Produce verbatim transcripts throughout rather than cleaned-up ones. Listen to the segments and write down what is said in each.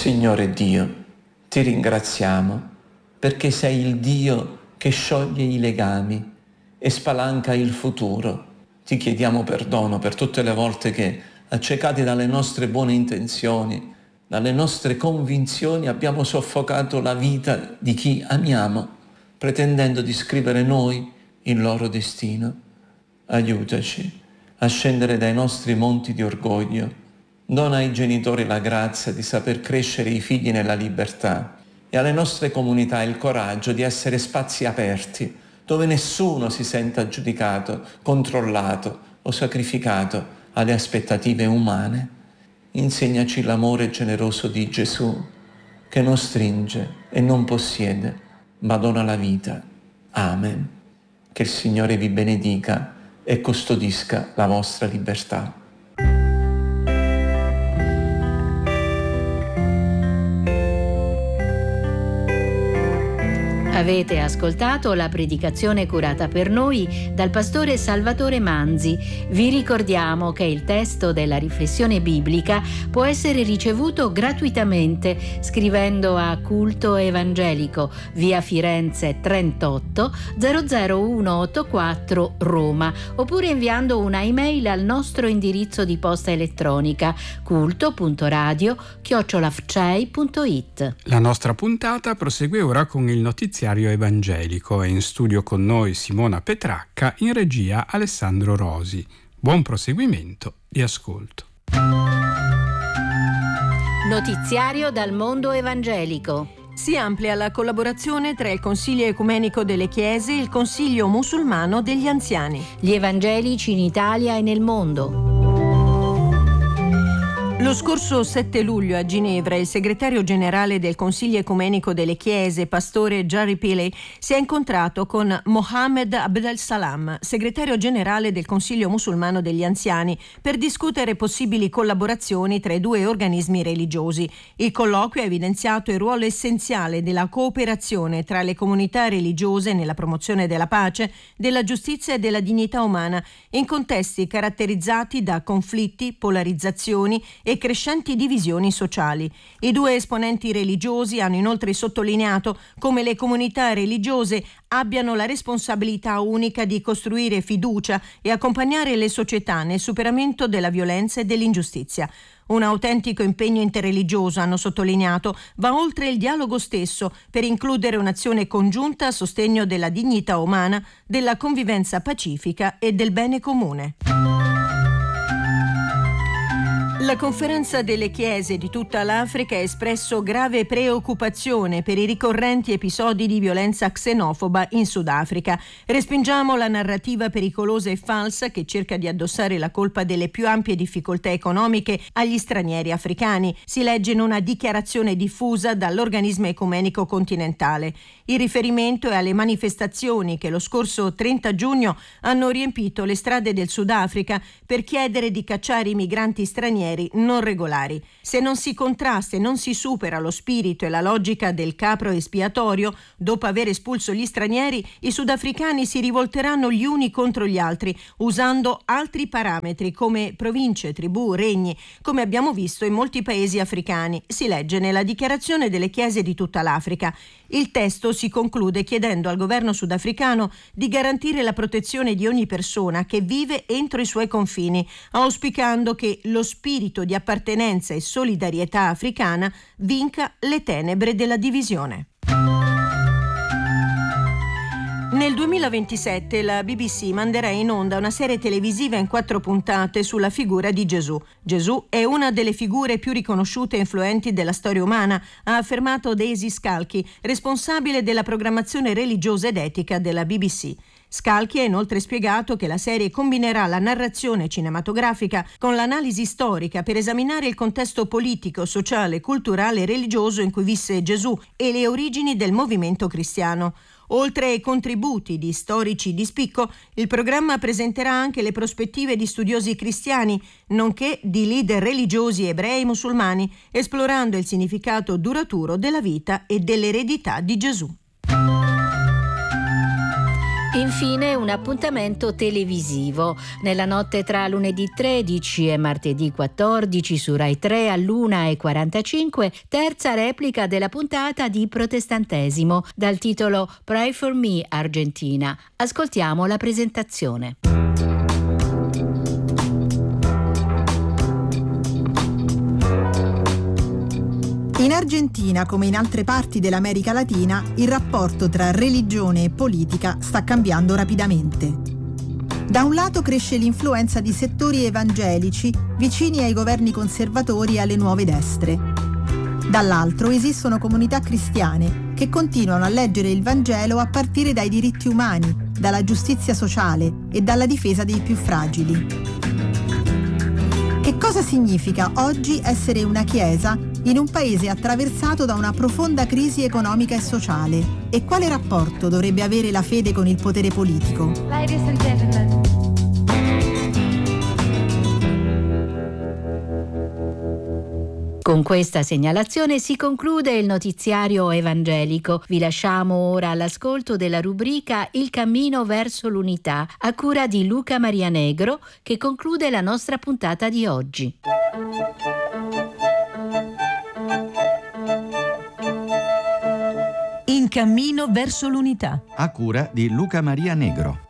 Signore Dio, ti ringraziamo perché sei il Dio che scioglie i legami e spalanca il futuro. Ti chiediamo perdono per tutte le volte che, accecati dalle nostre buone intenzioni, dalle nostre convinzioni, abbiamo soffocato la vita di chi amiamo, pretendendo di scrivere noi il loro destino. Aiutaci a scendere dai nostri monti di orgoglio. Dona ai genitori la grazia di saper crescere i figli nella libertà e alle nostre comunità il coraggio di essere spazi aperti, dove nessuno si senta giudicato, controllato o sacrificato alle aspettative umane. Insegnaci l'amore generoso di Gesù, che non stringe e non possiede, ma dona la vita. Amen. Che il Signore vi benedica e custodisca la vostra libertà. Avete ascoltato la predicazione curata per noi dal pastore Salvatore Manzi. Vi ricordiamo che il testo della riflessione biblica può essere ricevuto gratuitamente scrivendo a Culto Evangelico, via Firenze trentotto zero zero uno otto quattro Roma, oppure inviando una email al nostro indirizzo di posta elettronica culto punto radio chiocciola f c e i punto i t. La nostra puntata prosegue ora con il notiziario evangelico. È in studio con noi Simona Petracca, in regia Alessandro Rosi. Buon proseguimento di ascolto. Notiziario dal mondo evangelico. Si amplia la collaborazione tra il Consiglio Ecumenico delle Chiese e il Consiglio Musulmano degli Anziani. Gli evangelici in Italia e nel mondo. Lo scorso sette luglio a Ginevra il segretario generale del Consiglio Ecumenico delle Chiese, pastore Jerry Pilley, si è incontrato con Mohammed Abdel Salam, segretario generale del Consiglio Musulmano degli Anziani, per discutere possibili collaborazioni tra i due organismi religiosi. Il colloquio ha evidenziato il ruolo essenziale della cooperazione tra le comunità religiose nella promozione della pace, della giustizia e della dignità umana, in contesti caratterizzati da conflitti, polarizzazioni e crescenti divisioni sociali. I due esponenti religiosi hanno inoltre sottolineato come le comunità religiose abbiano la responsabilità unica di costruire fiducia e accompagnare le società nel superamento della violenza e dell'ingiustizia. Un autentico impegno interreligioso, hanno sottolineato, va oltre il dialogo stesso per includere un'azione congiunta a sostegno della dignità umana, della convivenza pacifica e del bene comune. La Conferenza delle Chiese di tutta l'Africa ha espresso grave preoccupazione per i ricorrenti episodi di violenza xenofoba in Sudafrica. Respingiamo la narrativa pericolosa e falsa che cerca di addossare la colpa delle più ampie difficoltà economiche agli stranieri africani, si legge in una dichiarazione diffusa dall'organismo ecumenico continentale. Il riferimento è alle manifestazioni che lo scorso trenta giugno hanno riempito le strade del Sudafrica per chiedere di cacciare i migranti stranieri non regolari. Se non si contrasta e non si supera lo spirito e la logica del capro espiatorio, dopo aver espulso gli stranieri, i sudafricani si rivolteranno gli uni contro gli altri, usando altri parametri come province, tribù, regni, come abbiamo visto in molti paesi africani, si legge nella dichiarazione delle chiese di tutta l'Africa. Il testo si conclude chiedendo al governo sudafricano di garantire la protezione di ogni persona che vive entro i suoi confini, auspicando che lo spirito di appartenenza e solidarietà africana vinca le tenebre della divisione. Nel duemilaventisette la B B C manderà in onda una serie televisiva in quattro puntate sulla figura di Gesù. Gesù è una delle figure più riconosciute e influenti della storia umana, ha affermato Daisy Scalchi, responsabile della programmazione religiosa ed etica della B B C. Scalchi ha inoltre spiegato che la serie combinerà la narrazione cinematografica con l'analisi storica per esaminare il contesto politico, sociale, culturale e religioso in cui visse Gesù e le origini del movimento cristiano. Oltre ai contributi di storici di spicco, il programma presenterà anche le prospettive di studiosi cristiani, nonché di leader religiosi ebrei e musulmani, esplorando il significato duraturo della vita e dell'eredità di Gesù. Infine un appuntamento televisivo. Nella notte tra lunedì tredici e martedì quattordici su Rai tre all'una e quarantacinque, terza replica della puntata di Protestantesimo dal titolo Pray for Me Argentina. Ascoltiamo la presentazione. In Argentina, come in altre parti dell'America Latina, il rapporto tra religione e politica sta cambiando rapidamente. Da un lato cresce l'influenza di settori evangelici vicini ai governi conservatori e alle nuove destre. Dall'altro esistono comunità cristiane che continuano a leggere il Vangelo a partire dai diritti umani, dalla giustizia sociale e dalla difesa dei più fragili. Che cosa significa oggi essere una chiesa in un paese attraversato da una profonda crisi economica e sociale? E quale rapporto dovrebbe avere la fede con il potere politico? Ladies and gentlemen. Con questa segnalazione si conclude il notiziario evangelico. Vi lasciamo ora all'ascolto della rubrica Il cammino verso l'unità, a cura di Luca Marianegro, che conclude la nostra puntata di oggi. In cammino verso l'unità, a cura di Luca Marianegro.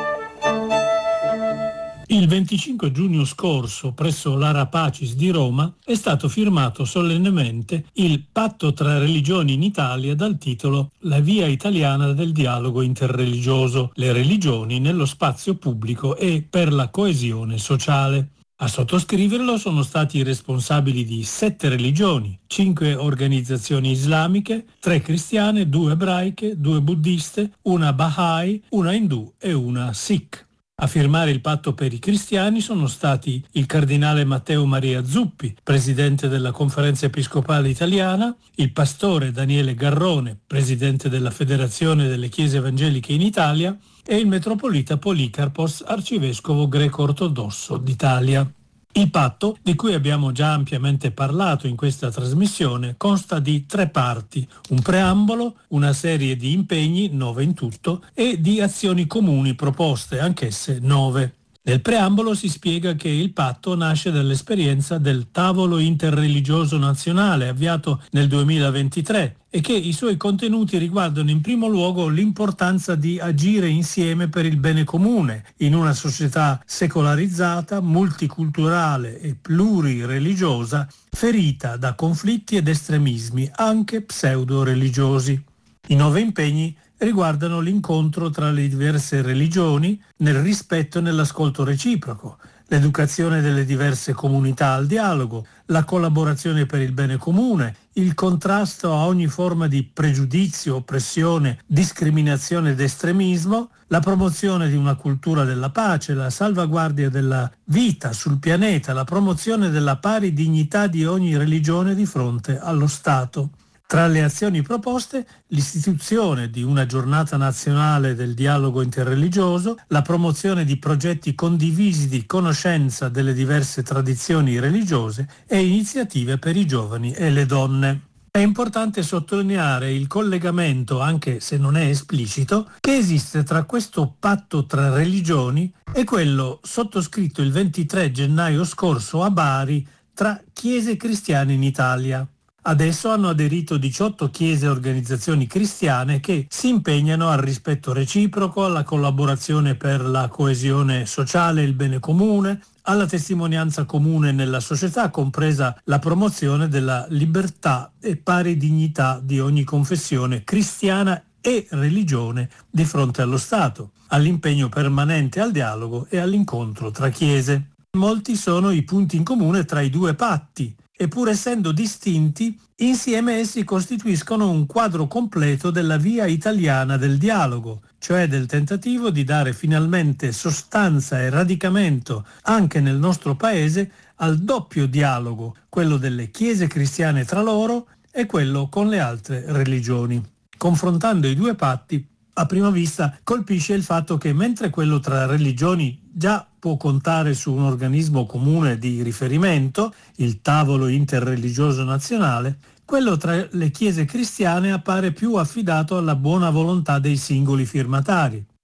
Il venticinque giugno scorso, presso l'Ara Pacis di Roma, è stato firmato solennemente il Patto tra religioni in Italia dal titolo La via italiana del dialogo interreligioso, le religioni nello spazio pubblico e per la coesione sociale. A sottoscriverlo sono stati i responsabili di sette religioni, cinque organizzazioni islamiche, tre cristiane, due ebraiche, due buddiste, una Bahá'í, una indù e una Sikh. A firmare il patto per i cristiani sono stati il cardinale Matteo Maria Zuppi, presidente della Conferenza Episcopale Italiana, il pastore Daniele Garrone, presidente della Federazione delle Chiese Evangeliche in Italia, e il metropolita Policarpos, arcivescovo greco-ortodosso d'Italia. Il patto, di cui abbiamo già ampiamente parlato in questa trasmissione, consta di tre parti: un preambolo, una serie di impegni, nove in tutto, e di azioni comuni proposte, anch'esse nove. Nel preambolo si spiega che il patto nasce dall'esperienza del tavolo interreligioso nazionale avviato nel duemilaventitré e che i suoi contenuti riguardano in primo luogo l'importanza di agire insieme per il bene comune in una società secolarizzata, multiculturale e plurireligiosa, ferita da conflitti ed estremismi, anche pseudo-religiosi. I nove impegni riguardano l'incontro tra le diverse religioni nel rispetto e nell'ascolto reciproco, l'educazione delle diverse comunità al dialogo, la collaborazione per il bene comune, il contrasto a ogni forma di pregiudizio, oppressione, discriminazione ed estremismo, la promozione di una cultura della pace, la salvaguardia della vita sul pianeta, la promozione della pari dignità di ogni religione di fronte allo Stato. Tra le azioni proposte, l'istituzione di una giornata nazionale del dialogo interreligioso, la promozione di progetti condivisi di conoscenza delle diverse tradizioni religiose e iniziative per i giovani e le donne. È importante sottolineare il collegamento, anche se non è esplicito, che esiste tra questo patto tra religioni e quello sottoscritto il ventitré gennaio scorso a Bari tra chiese cristiane in Italia. Adesso hanno aderito diciotto chiese e organizzazioni cristiane che si impegnano al rispetto reciproco, alla collaborazione per la coesione sociale e il bene comune, alla testimonianza comune nella società, compresa la promozione della libertà e pari dignità di ogni confessione cristiana e religione di fronte allo Stato, all'impegno permanente al dialogo e all'incontro tra chiese. Molti sono i punti in comune tra i due patti, e pur essendo distinti, insieme essi costituiscono un quadro completo della via italiana del dialogo, cioè del tentativo di dare finalmente sostanza e radicamento anche nel nostro paese al doppio dialogo, quello delle chiese cristiane tra loro e quello con le altre religioni. Confrontando i due patti, a prima vista colpisce il fatto che mentre quello tra religioni già può contare su un organismo comune di riferimento, il tavolo interreligioso nazionale, quello tra le chiese cristiane appare più affidato alla buona volontà dei singoli firmatari.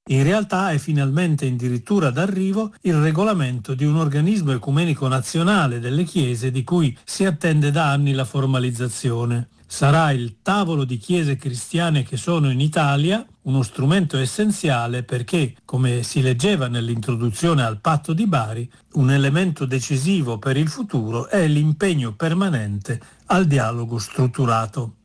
In realtà è finalmente addirittura d'arrivo il regolamento di un organismo ecumenico nazionale delle chiese di cui si attende da anni la formalizzazione. Sarà il tavolo di chiese cristiane che sono in Italia, uno strumento essenziale perché, come si leggeva nell'introduzione al Patto di Bari, un elemento decisivo per il futuro è l'impegno permanente al dialogo strutturato.